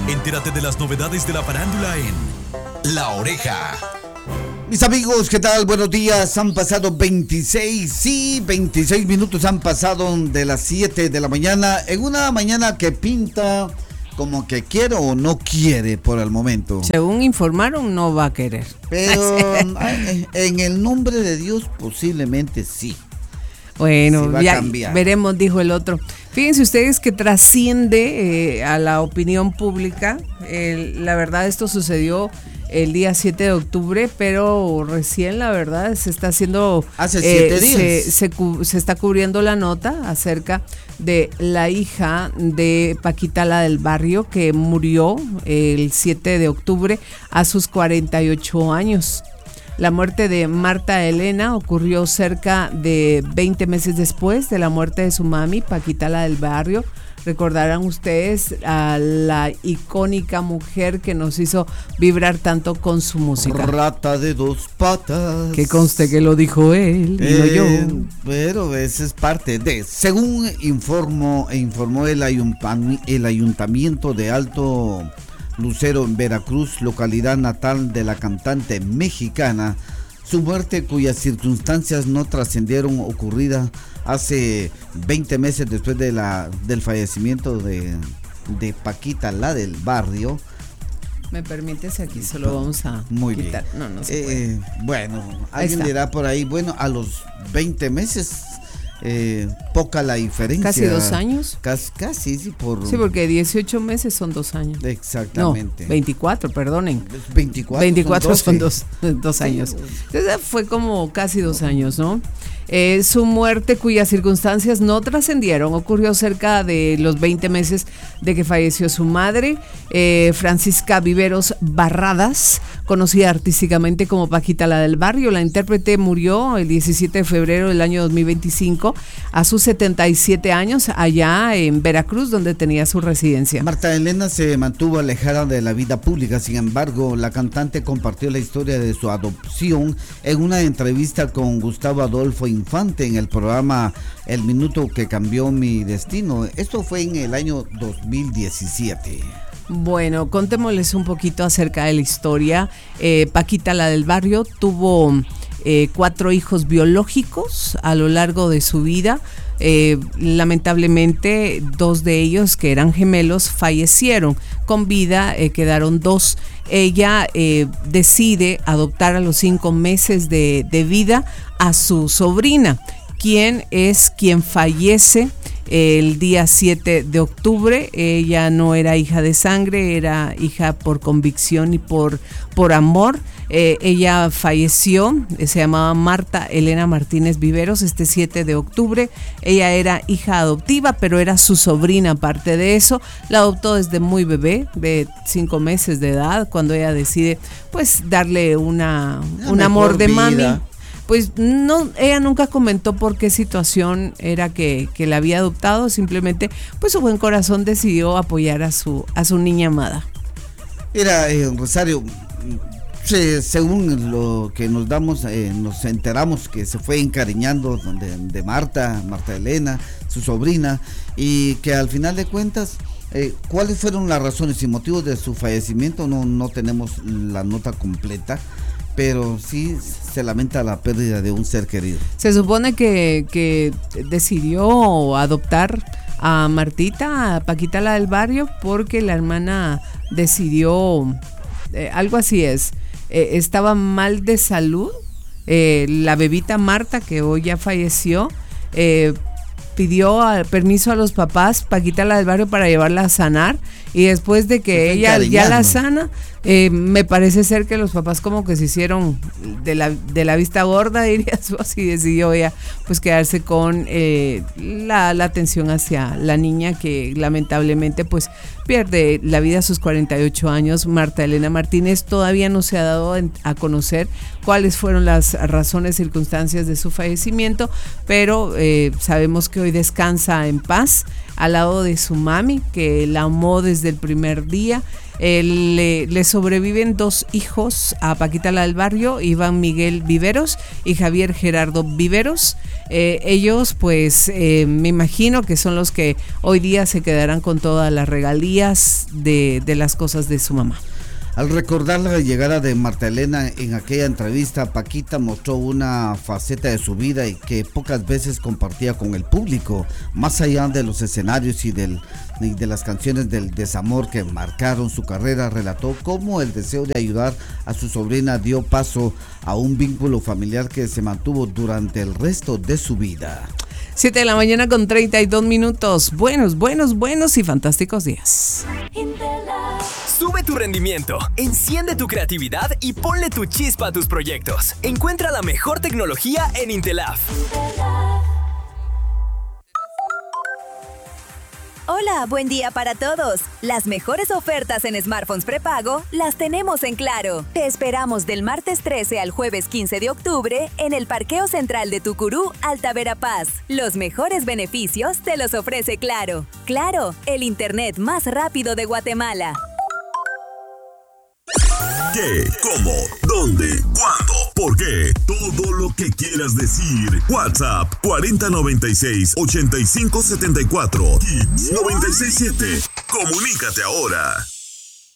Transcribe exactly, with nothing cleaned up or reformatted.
Entérate de las novedades de la farándula en La Oreja. Mis amigos, ¿qué tal? Buenos días. Han pasado veintiséis, sí, veintiséis minutos han pasado de las siete de la mañana, en una mañana que pinta como que quiere o no quiere por el momento. Según informaron, no va a querer. Pero en el nombre de Dios posiblemente sí. Bueno, ya veremos, dijo el otro. Fíjense ustedes que trasciende eh, a la opinión pública. Eh, la verdad, esto sucedió el día siete de octubre, pero recién, la verdad, se está haciendo... Hace siete eh, días. Se, se, se está cubriendo la nota acerca de la hija de Paquita, la del barrio, que murió el siete de octubre a sus cuarenta y ocho años. La muerte de Marta Elena ocurrió cerca de veinte meses después de la muerte de su mami, Paquita, la del barrio. Recordarán ustedes a la icónica mujer que nos hizo vibrar tanto con su música. Rata de dos patas. Que conste que lo dijo él, y no yo. Pero esa es parte de... Según informó, informó el, ayuntami, el Ayuntamiento de Alto Lucero en Veracruz, localidad natal de la cantante mexicana, su muerte, cuyas circunstancias no trascendieron, ocurrida hace veinte meses después de la, del fallecimiento de, de Paquita, la del barrio. ¿Me permites? Aquí solo vamos a Muy quitar. Bien. No, no se eh, puede. Bueno, alguien dirá por ahí, bueno, a los veinte meses... Eh, poca la diferencia. Casi dos años. Casi, casi, sí, por... Sí, porque dieciocho meses son dos años. Exactamente. No, veinticuatro, perdonen. veinticuatro, veinticuatro son, son dos, dos años. Entonces fue como casi dos años, ¿no? Eh, su muerte, cuyas circunstancias no trascendieron, ocurrió cerca de los veinte meses de que falleció su madre, eh, Francisca Viveros Barradas, conocida artísticamente como Paquita, la del barrio. La intérprete murió el diecisiete de febrero del año dos mil veinticinco a sus setenta y siete años allá en Veracruz, donde tenía su residencia. Marta Elena se mantuvo alejada de la vida pública. Sin embargo, la cantante compartió la historia de su adopción en una entrevista con Gustavo Adolfo Infante en el programa El Minuto que Cambió Mi Destino. Esto fue en el año dos mil diecisiete. Bueno, contémosles un poquito acerca de la historia. Eh, Paquita, la del barrio, tuvo eh, cuatro hijos biológicos a lo largo de su vida. Eh, lamentablemente, dos de ellos, que eran gemelos, fallecieron. Con vida eh, quedaron dos. Ella eh, decide adoptar a los cinco meses de, de vida a su sobrina, quien es quien fallece el día siete de octubre. Ella no era hija de sangre, era hija por convicción y por, por amor. Eh, ella falleció, se llamaba Marta Elena Martínez Viveros, este siete de octubre. Ella era hija adoptiva, pero era su sobrina. Aparte de eso, la adoptó desde muy bebé, de cinco meses de edad, cuando ella decide pues darle una, un amor de mami. Pues no, ella nunca comentó por qué situación era que, que la había adoptado, simplemente pues su buen corazón decidió apoyar a su, a su niña amada. Mira, eh, Rosario, se, según lo que nos damos, eh, nos enteramos que se fue encariñando de, de Marta, Marta Elena, su sobrina, y que al final de cuentas, eh, ¿cuáles fueron las razones y motivos de su fallecimiento? No, no tenemos la nota completa, pero sí se lamenta la pérdida de un ser querido. Se supone que, que decidió adoptar a Martita, a Paquita, la del barrio, porque la hermana decidió, eh, algo así es, eh, estaba mal de salud, eh, la bebita Marta, que hoy ya falleció, eh, pidió permiso a los papás, Paquita, la del barrio, para llevarla a sanar, y después de que ella ya la sana, eh, me parece ser que los papás como que se hicieron de la, de la vista gorda, dirías, así decidió ella pues quedarse con eh, la, la atención hacia la niña, que lamentablemente pues pierde la vida a sus cuarenta y ocho años. Marta Elena Martínez, todavía no se ha dado a conocer cuáles fueron las razones, circunstancias de su fallecimiento, pero eh, sabemos que hoy descansa en paz al lado de su mami, que la amó desde el primer día. Eh, le, le sobreviven dos hijos a Paquita la del Barrio, Iván Miguel Viveros y Javier Gerardo Viveros. Eh, ellos pues eh, me imagino que son los que hoy día se quedarán con todas las regalías de, de las cosas de su mamá. Al recordar la llegada de Marta Elena en aquella entrevista, Paquita mostró una faceta de su vida y que pocas veces compartía con el público, más allá de los escenarios y, del, y de las canciones del desamor que marcaron su carrera. Relató cómo el deseo de ayudar a su sobrina dio paso a un vínculo familiar que se mantuvo durante el resto de su vida. siete de la mañana con treinta y dos minutos. Buenos, buenos, buenos y fantásticos días. Sube tu rendimiento, enciende tu creatividad y ponle tu chispa a tus proyectos. Encuentra la mejor tecnología en Intelaf. Hola, buen día para todos. Las mejores ofertas en smartphones prepago las tenemos en Claro. Te esperamos del martes trece al jueves quince de octubre en el Parqueo Central de Tucurú, Alta Verapaz. Los mejores beneficios te los ofrece Claro. Claro, el internet más rápido de Guatemala. ¿Qué? ¿Cómo? ¿Dónde? ¿Cuándo? ¿Por qué? Todo lo que quieras decir. WhatsApp cuarenta noventa y seis ochenta y cinco setenta y cuatro. Hits noventa y seis punto siete. Comunícate ahora.